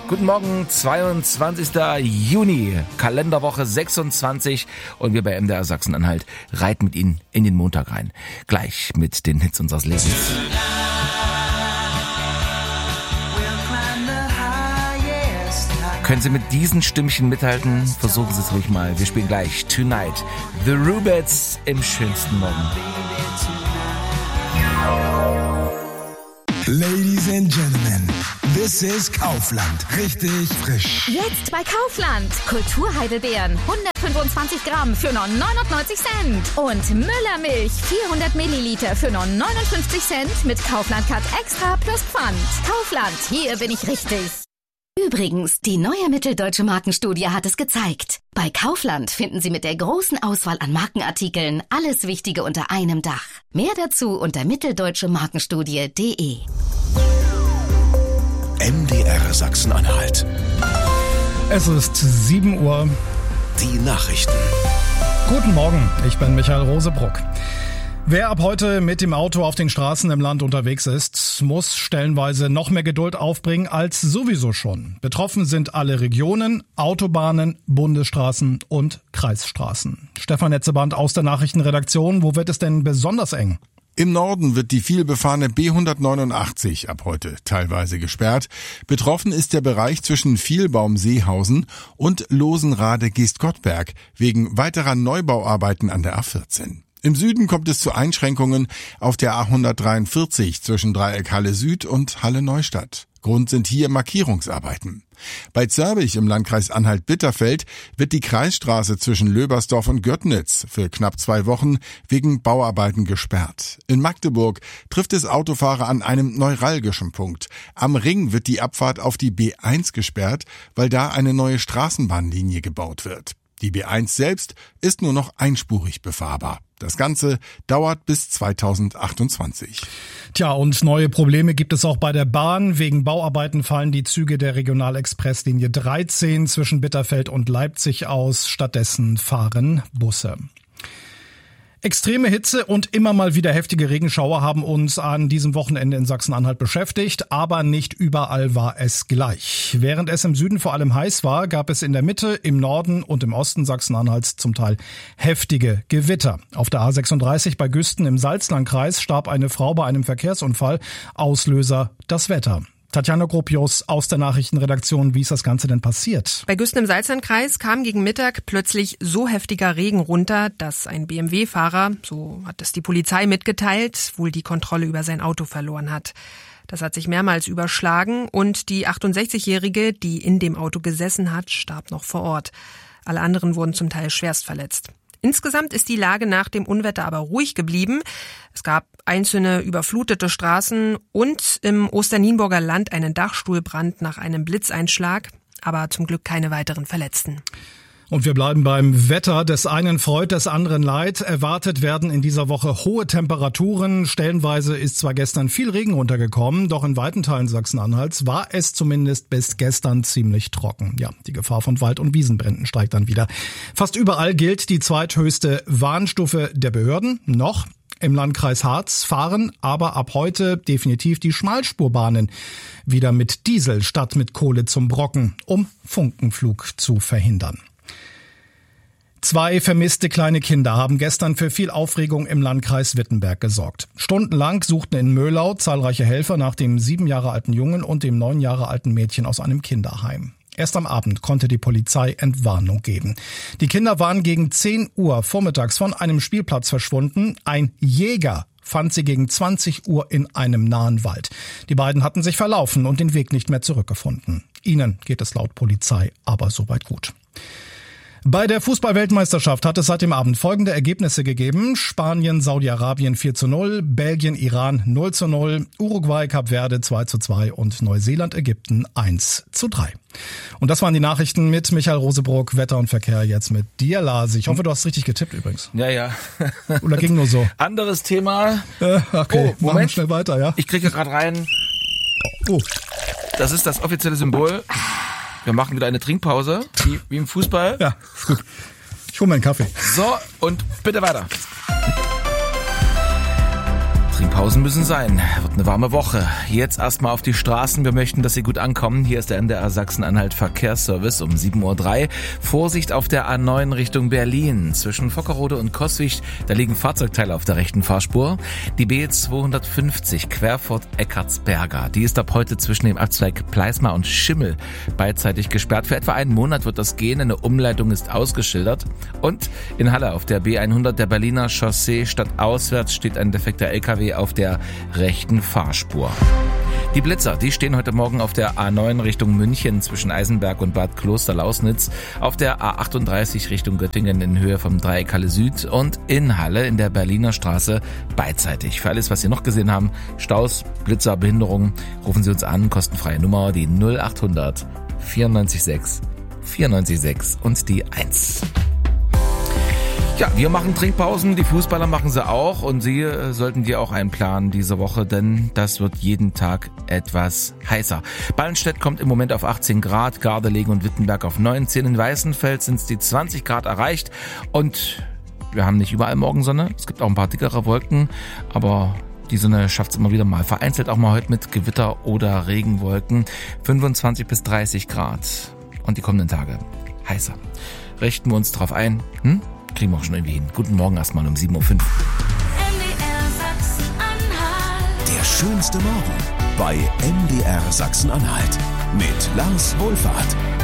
Guten Morgen, 22. Juni, Kalenderwoche 26 und wir bei MDR Sachsen-Anhalt reiten mit Ihnen in den Montag rein. Gleich mit den Hits unseres Lebens. Können Sie mit diesen Stimmchen mithalten? Versuchen Sie es ruhig mal. Wir spielen gleich Tonight. The Rubettes im schönsten Morgen. Ladies and Gentlemen, this is Kaufland. Richtig frisch. Jetzt bei Kaufland. Kulturheidelbeeren 125 Gramm für nur 99 Cent. Und Müllermilch 400 Milliliter für nur 59 Cent mit Kaufland Cut Extra plus Pfand. Kaufland, hier bin ich richtig. Übrigens, die neue Mitteldeutsche Markenstudie hat es gezeigt. Bei Kaufland finden Sie mit der großen Auswahl an Markenartikeln alles Wichtige unter einem Dach. Mehr dazu unter mitteldeutschemarkenstudie.de. MDR Sachsen-Anhalt. Es ist 7 Uhr. Die Nachrichten. Guten Morgen, ich bin Michael Rosebruck. Wer ab heute mit dem Auto auf den Straßen im Land unterwegs ist, muss stellenweise noch mehr Geduld aufbringen als sowieso schon. Betroffen sind alle Regionen, Autobahnen, Bundesstraßen und Kreisstraßen. Stefan Netzeband aus der Nachrichtenredaktion, wo wird es denn besonders eng? Im Norden wird die vielbefahrene B189 ab heute teilweise gesperrt. Betroffen ist der Bereich zwischen Vielbaum-Seehausen und Losenrade-Geestgottberg wegen weiterer Neubauarbeiten an der A14. Im Süden kommt es zu Einschränkungen auf der A143 zwischen Dreieck Halle Süd und Halle Neustadt. Grund sind hier Markierungsarbeiten. Bei Zörbich im Landkreis Anhalt-Bitterfeld wird die Kreisstraße zwischen Löbersdorf und Göttnitz für knapp 2 Wochen wegen Bauarbeiten gesperrt. In Magdeburg trifft es Autofahrer an einem neuralgischen Punkt. Am Ring wird die Abfahrt auf die B1 gesperrt, weil da eine neue Straßenbahnlinie gebaut wird. Die B1 selbst ist nur noch einspurig befahrbar. Das Ganze dauert bis 2028. Tja, und neue Probleme gibt es auch bei der Bahn. Wegen Bauarbeiten fallen die Züge der Regionalexpresslinie 13 zwischen Bitterfeld und Leipzig aus. Stattdessen fahren Busse. Extreme Hitze und immer mal wieder heftige Regenschauer haben uns an diesem Wochenende in Sachsen-Anhalt beschäftigt, aber nicht überall war es gleich. Während es im Süden vor allem heiß war, gab es in der Mitte, im Norden und im Osten Sachsen-Anhalts zum Teil heftige Gewitter. Auf der A36 bei Güsten im Salzlandkreis starb eine Frau bei einem Verkehrsunfall. Auslöser das Wetter. Tatjana Gropius aus der Nachrichtenredaktion, wie ist das Ganze denn passiert? Bei Güsten im Salzlandkreis kam gegen Mittag plötzlich so heftiger Regen runter, dass ein BMW-Fahrer, so hat es die Polizei mitgeteilt, wohl die Kontrolle über sein Auto verloren hat. Das hat sich mehrmals überschlagen und die 68-Jährige, die in dem Auto gesessen hat, starb noch vor Ort. Alle anderen wurden zum Teil schwerst verletzt. Insgesamt ist die Lage nach dem Unwetter aber ruhig geblieben. Es gab einzelne überflutete Straßen und im Osternienburger Land einen Dachstuhlbrand nach einem Blitzeinschlag, aber zum Glück keine weiteren Verletzten. Und wir bleiben beim Wetter. Des einen freut, des anderen leid. Erwartet werden in dieser Woche hohe Temperaturen. Stellenweise ist zwar gestern viel Regen runtergekommen, doch in weiten Teilen Sachsen-Anhalts war es zumindest bis gestern ziemlich trocken. Ja, die Gefahr von Wald- und Wiesenbränden steigt dann wieder. Fast überall gilt die zweithöchste Warnstufe der Behörden noch. Im Landkreis Harz fahren aber ab heute definitiv die Schmalspurbahnen wieder mit Diesel statt mit Kohle zum Brocken, um Funkenflug zu verhindern. 2 vermisste kleine Kinder haben gestern für viel Aufregung im Landkreis Wittenberg gesorgt. Stundenlang suchten in Möhlau zahlreiche Helfer nach dem 7 Jahre alten Jungen und dem 9 Jahre alten Mädchen aus einem Kinderheim. Erst am Abend konnte die Polizei Entwarnung geben. Die Kinder waren gegen 10 Uhr vormittags von einem Spielplatz verschwunden. Ein Jäger fand sie gegen 20 Uhr in einem nahen Wald. Die beiden hatten sich verlaufen und den Weg nicht mehr zurückgefunden. Ihnen geht es laut Polizei aber soweit gut. Bei der Fußball-Weltmeisterschaft hat es seit dem Abend folgende Ergebnisse gegeben. Spanien, Saudi-Arabien 4:0, Belgien, Iran 0:0, Uruguay, Kap Verde 2:2 und Neuseeland, Ägypten 1:3. Und das waren die Nachrichten mit Michael Rosebruck, Wetter und Verkehr jetzt mit dir, Lars. Ich hoffe, du hast richtig getippt übrigens. Ja. Oder ging nur so? Anderes Thema. Okay, Moment. Machen wir schnell weiter, ja? Ich kriege gerade rein. Oh. Das ist das offizielle Symbol. Wir machen wieder eine Trinkpause, wie im Fußball. Ja, ist gut. Ich hole mir einen Kaffee. So, und bitte weiter. Trinkpause. Pausen müssen sein. Wird eine warme Woche. Jetzt erstmal auf die Straßen. Wir möchten, dass Sie gut ankommen. Hier ist der MDR Sachsen-Anhalt Verkehrsservice um 7:03 Uhr. Vorsicht auf der A9 Richtung Berlin. Zwischen Vockerode und Coswig, da liegen Fahrzeugteile auf der rechten Fahrspur. Die B250 Querfurt-Eckartsberger. Die ist ab heute zwischen dem Abzweig Pleismar und Schimmel beidseitig gesperrt. Für etwa einen Monat wird das gehen. Eine Umleitung ist ausgeschildert. Und in Halle auf der B100 der Berliner Chaussee stadtauswärts steht ein defekter LKW auf der rechten Fahrspur. Die Blitzer, die stehen heute Morgen auf der A9 Richtung München zwischen Eisenberg und Bad Kloster-Lausnitz, auf der A38 Richtung Göttingen in Höhe vom Dreieck Halle Süd und in Halle in der Berliner Straße beidseitig. Für alles, was Sie noch gesehen haben, Staus, Blitzer, Behinderungen, rufen Sie uns an, kostenfreie Nummer, die 0800 946 946 und die 1. Ja, wir machen Trinkpausen, die Fußballer machen sie auch und Sie sollten die auch einplanen diese Woche, denn das wird jeden Tag etwas heißer. Ballenstedt kommt im Moment auf 18 Grad, Gardelegen und Wittenberg auf 19, in Weißenfels sind es die 20 Grad erreicht und wir haben nicht überall Morgensonne, es gibt auch ein paar dickere Wolken, aber die Sonne schafft es immer wieder mal, vereinzelt auch mal heute mit Gewitter oder Regenwolken, 25 bis 30 Grad und die kommenden Tage heißer. Richten wir uns drauf ein, Kriegen wir auch schon irgendwie hin. Guten Morgen erstmal um 7:05 Uhr. MDR Sachsen-Anhalt. Der schönste Morgen bei MDR Sachsen-Anhalt mit Lars Wohlfahrt.